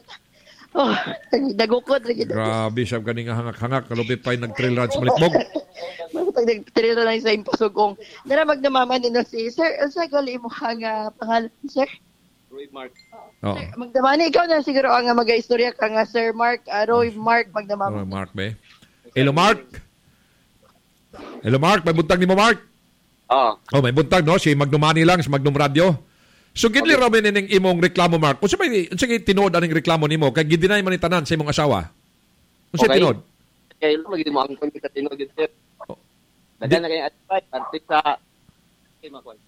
Dagukod. Grabe sab ganing hangak-hangak kalupit pa'y nag-trail run sa Malitbog. Nag-trail run sa impasugong. Nara magdamaman nino si Sir. Sa gali mo nga pangalan, Sir? Roy Mark. Sir, magdamani, ikaw na siguro ang mag-istorya ka nga, Sir Mark. Roy Mark, magdamani. Roy Mark, be. Hello, Mark. Hello, Mark. May buntag ni mo, Mark? May buntag, no? Si Magnum Money lang, si Magnum Radio. So, gidli ramin ning imong reklamo, Mark. Kung sa'yo tinood aning reklamo ni mo, kaya gidinay man tanan sa imong asawa. Kung sa'yo tinood? Kaya ilo, magiging mo ang kung kita tinood yun, Sir. Dagan na kayo advice, pantik sa kimakwan.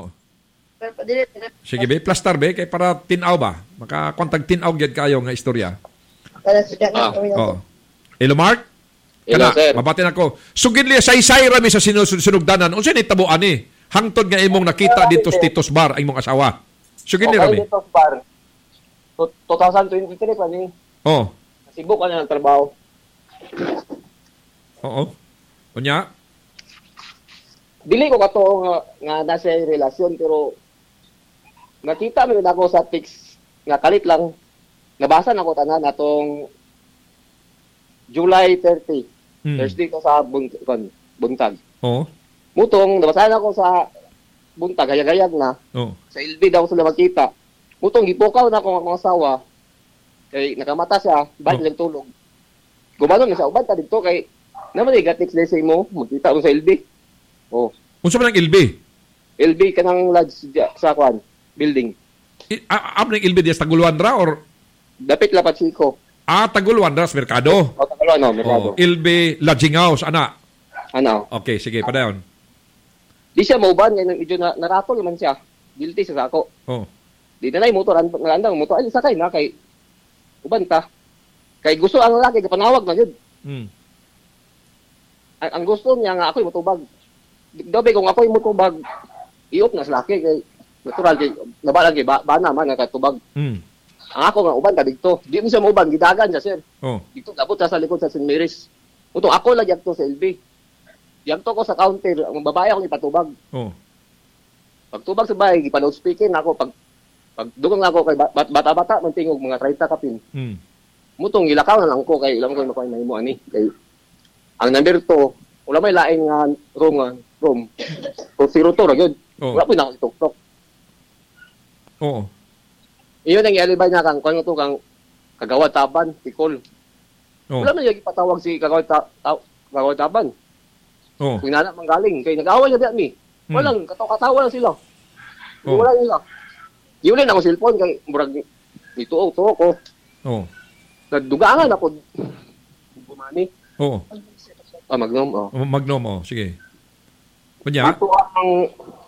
Sige, be. Plaster, be. Kaya para tinaw ba? Makakontag tinaw gyud kayo nga istorya. Hello, Mark? Hello, sir. Mabatin ako. Sugid liya say-say rami sa sinugdanan. Unsa ni tabuan ni? Hangtod nga imong nakita dito sa Titos Bar ang imong asawa. Sugid ni rami. Titos Bar. 2023 pa ni. Cebu ka na ng trabaho. Unya? Dili ko kato nga nasa relasyon pero nakita mo ako sa text nga kalit lang. Nabasa na ko tanan atong July 30. Thursday ko sa buntag. Mutong nabasa na ko sa buntag gayag-gayag na. Sa LB daw sila magkita. Mutong gipukaw na ko ang mga asawa. Kay nakamata siya, bad lang tulog. Gumanon na sa uban ta dito kay naman text day sa imo, magkita mo sa LB. Unsa man ang LB? LB kanang lodge sa kwan, building. Am ng LB sa Taguluan ra or dapit la Pachico. Taguluan ra sa merkado. Taguluan merkado. LB Lodging House ana. Okay, sige, padayon. Di siya mauban ngay medyo naratol man siya. Guilty sa ako. Di na nay motor andang motor ay sakay na kay uban ta. Kay gusto ang lalaki kapanawag na jud. Ang gusto niya nga ako'y motubag. Dobe kung ako'y motubag, iop na sa laki kay natural kay nabalang kay bana man nga katubag. Ang ako nga uban ta dito. Di mo siya mauban gidagan siya, sir. Dito dabot sa likod sa St. Mary's. Uto ako lang yagto sa LB. Yagto ko sa counter, ang babae ako ipatubag. Pagtubag sa bahay, gipanood speaking ako pag dugang ako kay bata-bata man tingog mga 30 kapin. Mutong ilakaw na lang ko kay ilang ko makoy mahimo ani kay ang number 2 wala may lain nga room 02 ra gyud wala po na tok-tok. Iyon ang ialibay na kang to kang kagawad taban Tikol. Wala man yung ipatawag si kagawad taban. Kung nana manggaling kay nag-away na mi. Walang katawa lang sila. Wala nila. Yun ako cellphone kay murag ituo ko. Oh. Nagdugangan ako. Bumani. Oo. Magnum, Magnum, sige. Kunya? Ato ang